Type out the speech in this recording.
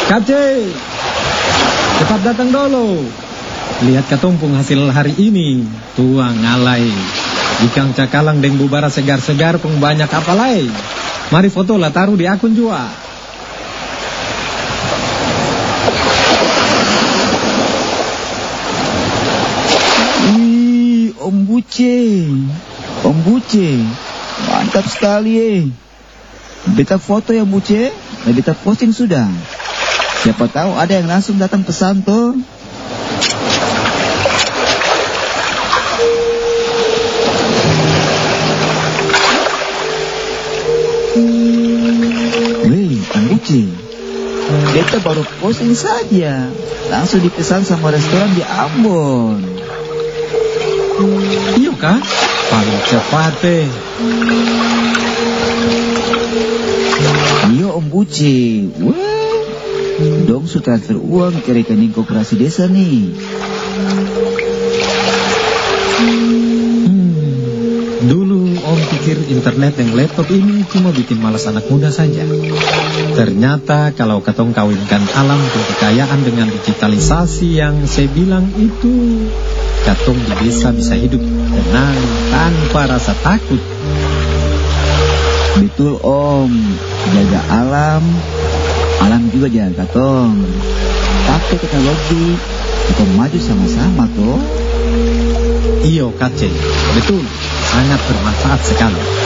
Kace, cepat datang dulu. Lihat katumpung hasil hari ini. Tuang alai. Ikan cakalang deng bubara segar-segar pun banyak apalai. Mari foto lah taruh di akun juga. Wih, Om Buce, mantap sekali. Beta foto ya Buce, beta posting sudah. Siapa tahu ada yang langsung datang pesan tuh. Wih, Om Buce, beta baru posting saja, langsung dipesan sama restoran di Ambon. Iya kah? Paling cepat deh. Iya Om Buce, wah, dong sudah transfer uang ke rekening koperasi desa nih. Dulu Om pikir internet dan laptop ini cuma bikin malas anak muda saja. Ternyata kalau katong kawinkan alam dan kekayaan dengan digitalisasi yang saya bilang itu, katong di desa bisa hidup tenang tanpa rasa takut. Betul Om, jaga alam, alam juga jaga katong. Pakai teknologi, kita maju sama-sama toh. Iyo Kace, betul, sangat bermanfaat sekali.